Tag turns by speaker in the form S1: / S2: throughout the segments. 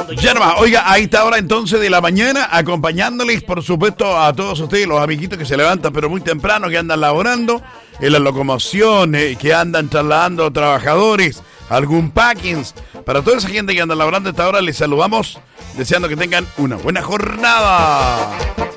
S1: Ya nomás, oiga, a esta hora entonces de la mañana, acompañándoles, por supuesto, a todos ustedes, los amiguitos que se levantan pero muy temprano, que andan laborando en las locomociones, que andan trasladando trabajadores, algún packings. Para toda esa gente que anda laborando a esta hora, les saludamos, deseando que tengan una buena jornada.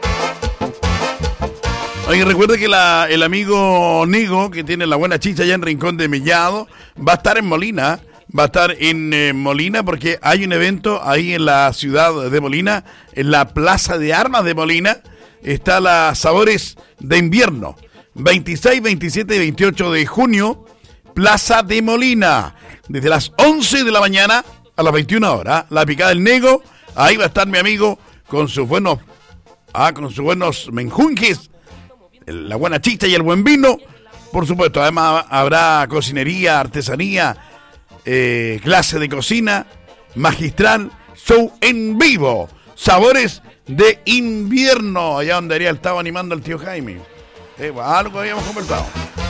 S1: Oye, recuerde que el amigo Nigo, que tiene la buena chicha allá en Rincón de Mellado, va a estar en Molina. Va a estar en Molina porque hay un evento ahí en la ciudad de Molina, en la Plaza de Armas de Molina. Está la Sabores de Invierno. 26, 27 y 28 de junio, Plaza de Molina. Desde las 11 de la mañana a las 21 horas. La Picada del Nego. Ahí va a estar mi amigo con sus buenos menjunjes, la buena chicha y el buen vino. Por supuesto, además habrá cocinería, artesanía, clase de cocina magistral, show en vivo, Sabores de Invierno, allá donde Ariel estaba animando al tío Jaime. Algo habíamos conversado.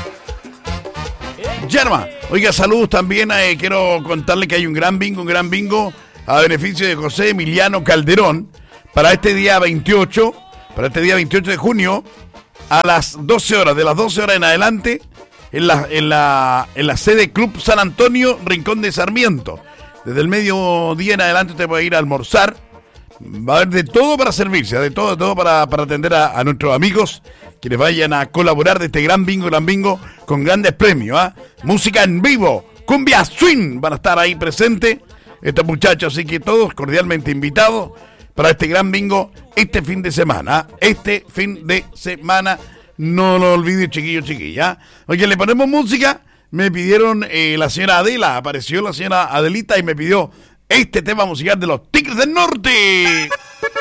S1: Yerma, oiga, saludos también. Quiero contarle que hay un gran bingo a beneficio de José Emiliano Calderón para este día 28 de junio a las 12 horas, de las 12 horas en adelante, en la sede Club San Antonio, Rincón de Sarmiento. Desde el mediodía en adelante usted puede ir a almorzar. Va a haber de todo para servirse, de todo para atender a nuestros amigos quienes vayan a colaborar de este gran bingo con grandes premios. Música en vivo, cumbia swing, van a estar ahí presentes estos muchachos, así que todos cordialmente invitados para este gran bingo este fin de semana. No lo olvide, chiquilla. Oye, le ponemos música. Me pidieron la señora Adela, apareció la señora Adelita y me pidió este tema musical de los Tigres del Norte.